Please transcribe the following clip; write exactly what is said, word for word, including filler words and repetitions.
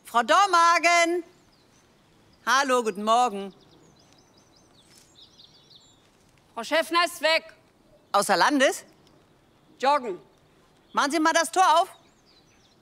Frau Dormagen! Hallo, guten Morgen. Frau Schäffner ist weg. Außer Landes? Joggen. Machen Sie mal das Tor auf.